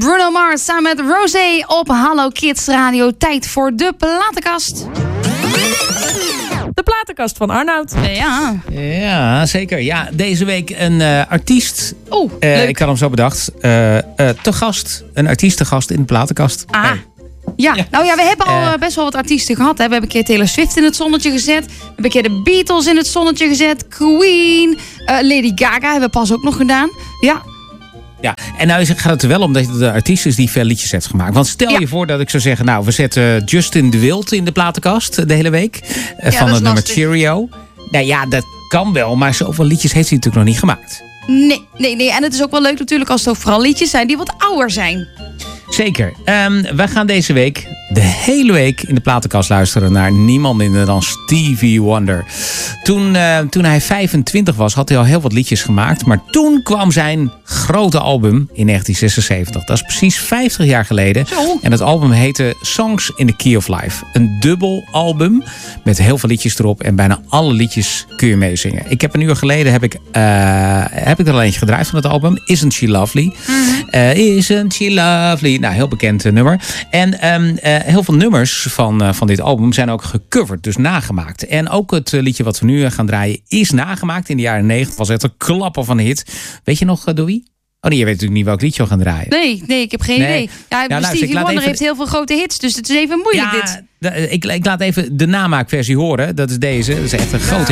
Bruno Mars samen met Rosé op Hallo Kids Radio. Tijd voor de platenkast. De platenkast van Arnoud. Ja, zeker. Ja, deze week een artiest. Leuk. Ik had hem zo bedacht. Te gast. Een artiest te gast in de platenkast. Hey. Ja, nou ja, we hebben al best wel wat artiesten gehad. Hè. We hebben een keer Taylor Swift in het zonnetje gezet. We hebben een keer de Beatles in het zonnetje gezet. Queen. Lady Gaga hebben we pas ook nog gedaan. Ja, en nou gaat het er wel om dat de artiest is die veel liedjes heeft gemaakt. Want stel je voor dat ik zou zeggen, nou, we zetten Justin de Wild in de platenkast de hele week. Van het nummer Cheerio. Nou ja, dat kan wel, maar zoveel liedjes heeft hij natuurlijk nog niet gemaakt. Nee. En het is ook wel leuk natuurlijk als het ook vooral liedjes zijn die wat ouder zijn. Zeker. Wij gaan deze week de hele week in de platenkast luisteren naar niemand minder dan Stevie Wonder. Toen hij 25 was, had hij al heel wat liedjes gemaakt. Maar toen kwam zijn grote album in 1976. Dat is precies 50 jaar geleden. Zo. En het album heette Songs in the Key of Life. Een dubbel album met heel veel liedjes erop. En bijna alle liedjes kun je meezingen. Ik heb een uur geleden heb ik er al eentje gedraaid van het album. Isn't She Lovely? Isn't She Lovely? Nou, heel bekend nummer. En heel veel nummers van dit album zijn ook gecoverd, dus nagemaakt. En ook het liedje wat we nu gaan draaien is nagemaakt. In de jaren 90 was het een klapper van een hit. Weet je nog, door wie? Oh nee, je weet natuurlijk niet welk liedje we gaan draaien. Nee, ik heb geen idee. Ja, Stevie Wonder heeft heel veel grote hits, dus het is even moeilijk dit. Ik laat even de namaakversie horen. Dat is deze. Dat is echt een grote